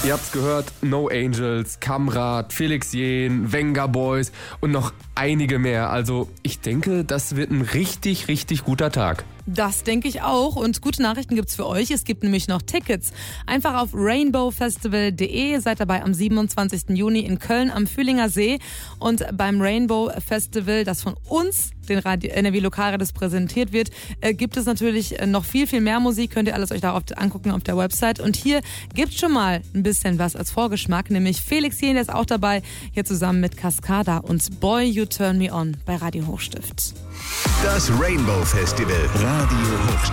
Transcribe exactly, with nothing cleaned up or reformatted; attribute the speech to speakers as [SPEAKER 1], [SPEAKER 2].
[SPEAKER 1] Ihr habt's gehört, No Angels, Kamrat, Felix Jähn, Venga Boys und noch einige mehr. Also ich denke, das wird ein richtig, richtig guter Tag.
[SPEAKER 2] Das denke ich auch und gute Nachrichten gibt's für euch. Es gibt nämlich noch Tickets. Einfach auf rainbow festival punkt de, seid dabei am siebenundzwanzigsten Juni in Köln am Fühlinger See. Und beim Rainbow Festival, das von uns, den Radio N R W Lokalradios präsentiert wird, äh, gibt es natürlich noch viel, viel mehr Musik. Könnt ihr alles euch darauf angucken auf der Website. Und hier gibt's schon mal ein bisschen was als Vorgeschmack, nämlich Felix Jähn, der ist auch dabei, hier zusammen mit Cascada und Boy You Turn Me On bei Radio Hochstift.
[SPEAKER 3] Das Rainbow Festival, Radio Hochstift.